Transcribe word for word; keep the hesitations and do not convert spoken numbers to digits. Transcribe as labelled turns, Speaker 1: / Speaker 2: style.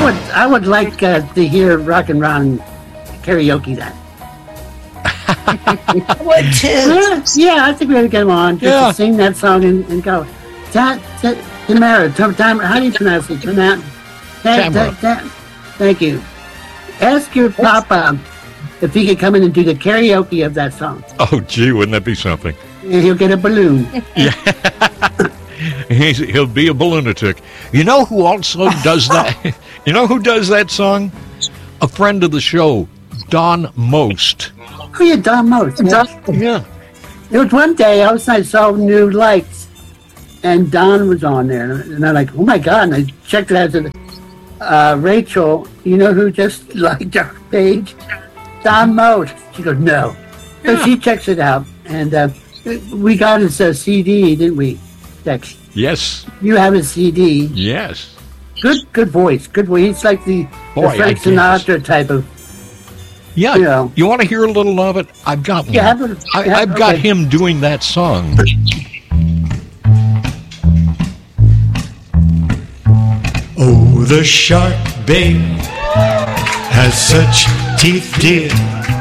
Speaker 1: would I would like uh, to hear Rock and Ron karaoke that.
Speaker 2: What too?
Speaker 1: Yeah, yeah, I think we ought to get him on just
Speaker 3: Yeah.
Speaker 1: to sing that song and, and go. Ta, ta, Tamara, Tam- Tam- how do you pronounce it? Tamara. Ta- ta- ta- Thank you. Ask your papa if he could come in and do the karaoke of that song.
Speaker 3: Oh, gee, wouldn't that be something?
Speaker 1: And he'll get a balloon.
Speaker 3: He's, he'll be a lunatic. You know who also does that? You know who does that song? A friend of the show, Don Most.
Speaker 1: Oh, yeah, Don Most.
Speaker 3: Yeah.
Speaker 1: There was one day outside, I saw new lights, and Don was on there. And I'm like, oh my God. And I checked it out. I said, uh, Rachel, you know who just liked our page? Don Most. She goes, no. So
Speaker 3: Yeah.
Speaker 1: she checks it out. And uh, we got his uh, C D, didn't we, Dex?
Speaker 3: Yes.
Speaker 1: You have his C D.
Speaker 3: Yes.
Speaker 1: Good good voice. Good voice. He's like the,
Speaker 3: Boy,
Speaker 1: the Frank
Speaker 3: I guess.
Speaker 1: Sinatra type of.
Speaker 3: Yeah.
Speaker 1: You know.
Speaker 3: You want to hear a little of it? I've got one.
Speaker 1: Yeah, have it-
Speaker 3: I,
Speaker 1: yeah,
Speaker 3: I've got
Speaker 1: okay.
Speaker 3: him doing that song.
Speaker 4: Oh, the shark, babe, has such teeth, dear.